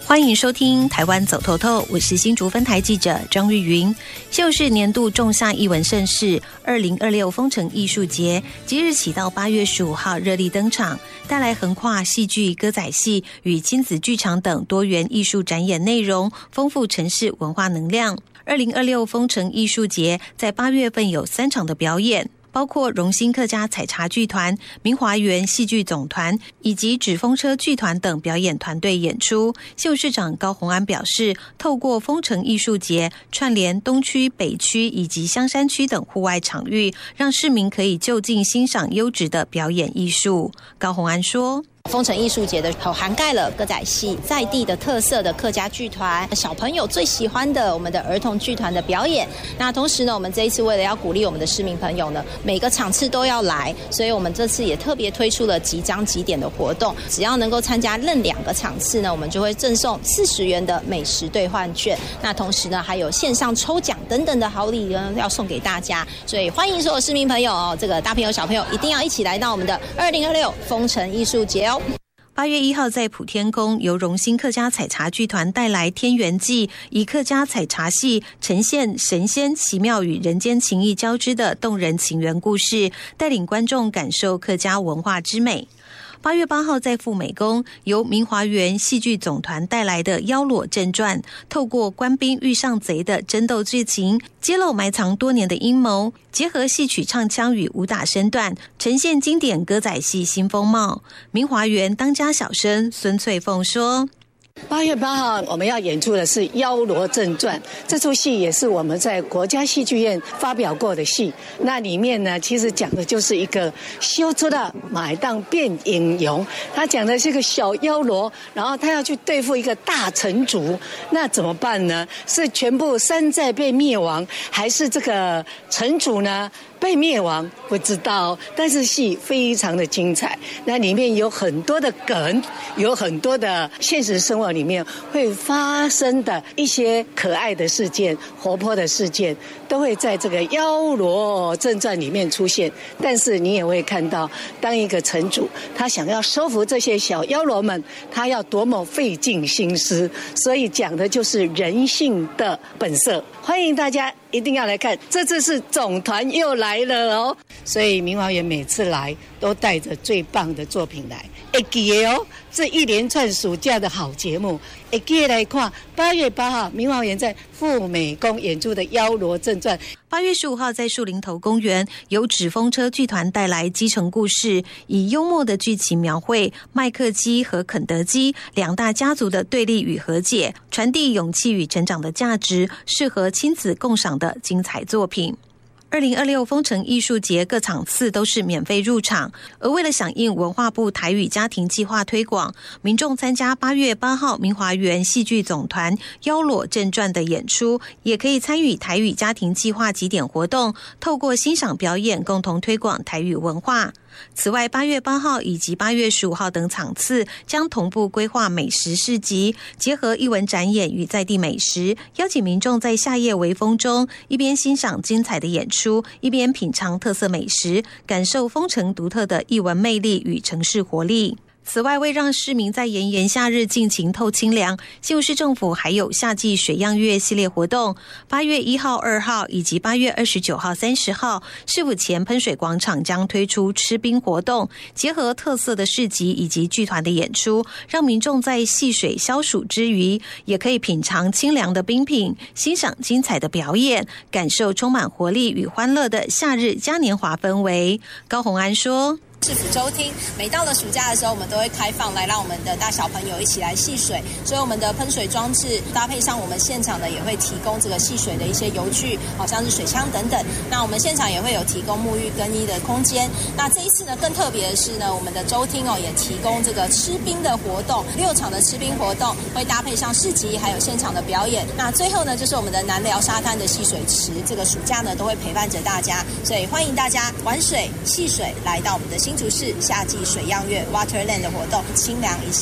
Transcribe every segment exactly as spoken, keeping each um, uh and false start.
欢迎收听台湾走透透，我是新竹分台记者张玉云。秀是年度仲夏艺文盛事二零二六风城艺术节，即日起到八月十五号热力登场，带来横跨戏剧、歌仔戏与亲子剧场等多元艺术展演内容，丰富城市文化能量。二零二六风城艺术节在八月份有三场的表演，包括荣兴客家采茶剧团、明华园戏剧总团以及纸风车剧团等表演团队演出。秀市长高虹安表示，透过风城艺术节串联东区、北区以及香山区等户外场域，让市民可以就近欣赏优质的表演艺术。高虹安说， 风城艺术节的涵盖了歌仔戏、在地的特色的客家剧团、小朋友最喜欢的我们的儿童剧团的表演。那同时呢，我们这一次为了要鼓励我们的市民朋友呢，每个场次都要来，所以我们这次也特别推出了即章即点的活动。只要能够参加任两个场次呢，我们就会赠送四十元的美食兑换券。那同时呢，还有线上抽奖等等的好礼呢，要送给大家。所以欢迎所有市民朋友哦，这个大朋友小朋友一定要一起来到我们的二零二六风城艺术节哦。 八月一号在普天宫，由荣兴客家采茶剧团带来《天元记》，以客家采茶戏呈现神仙奇妙与人间情谊交织的动人情缘故事，带领观众感受客家文化之美。八月八号在富美宫，由明华园戏剧总团带来的《妖裸正传》，透过官兵遇上贼的争斗剧情，揭露埋藏多年的阴谋，结合戏曲唱腔与武打身段，呈现经典歌仔戏新风貌。明华园当家小生孙翠凤说， 八月八号我们要演出的是《妖罗正传》，这出戏也是我们在国家戏剧院发表过的戏。那里面呢，其实讲的就是一个修出了买当变英雄，他讲的是一个小妖罗，然后他要去对付一个大城主，那怎么办呢？是全部山寨被灭亡，还是这个城主呢被灭亡？不知道，但是戏非常的精彩。那里面有很多的梗，有很多的现实生活里面会发生的一些可爱的事件、活泼的事件，都会在这个《妖罗正传》里面出现。但是你也会看到，当一个城主他想要收服这些小妖罗们，他要多么费尽心思。所以讲的就是人性的本色。欢迎大家一定要来看，这次是总团又来了哦。所以明华园每次来都带着最棒的作品来，会记得哦。这一连串暑假的好节目，会记得来看。八月八号，明华园在富美宫演出的《妖罗正传》。 八月十五号在树林头公园，由纸风车剧团带来《基层故事》，以幽默的剧情描绘麦克鸡和肯德基两大家族的对立与和解，传递勇气与成长的价值，适合亲子共赏的精彩作品。二零二六风城艺术节各场次都是免费入场，而为了响应文化部台语家庭计划推广，民众参加八月八号明华园戏剧总团《妖裸正传》的演出，也可以参与台语家庭计划集点活动，透过欣赏表演共同推广台语文化。此外，八月八号以及八月十五号等场次将同步规划美食市集，结合艺文展演与在地美食，邀请民众在夏夜微风中一边欣赏精彩的演出，一边品尝特色美食，感受风城独特的艺文魅力与城市活力。此外，为让市民在炎炎夏日尽情透清凉，新竹市政府还有夏季水漾月系列活动。八月一号、二号以及八月二十九号、三十号，市府前喷水广场将推出吃冰活动，结合特色的市集以及剧团的演出，让民众在戏水消暑之余，也可以品尝清凉的冰品，欣赏精彩的表演，感受充满活力与欢乐的夏日嘉年华氛围。高虹安说， 市府周厅每到了暑假的时候，我们都会开放来让我们的大小朋友一起来戏水，所以我们的喷水装置搭配上我们现场的也会提供这个戏水的一些游具，好像是水枪等等。那我们现场也会有提供沐浴更衣的空间。那这一次呢，更特别的是呢，我们的周厅哦也提供这个吃冰的活动，六场的吃冰活动会搭配上市集，还有现场的表演。那最后呢，就是我们的南寮沙滩的戏水池，这个暑假呢都会陪伴着大家，所以欢迎大家玩水、戏水，来到我们的新竹市夏季水漾月 Waterland 的活动，清凉一下。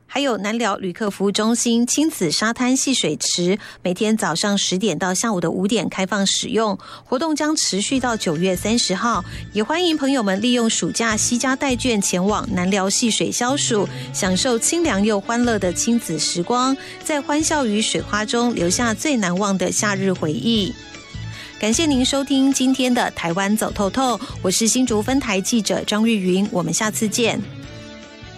还有南寮旅客服务中心亲子沙滩戏水池，每天早上十点到下午的五点开放使用，活动将持续到九月三十号。也欢迎朋友们利用暑假惜家带眷前往南寮戏水消暑，享受清凉又欢乐的亲子时光，在欢笑与水花中留下最难忘的夏日回忆。感谢您收听今天的台湾走透透，我是新竹分台记者张玉云，我们下次见。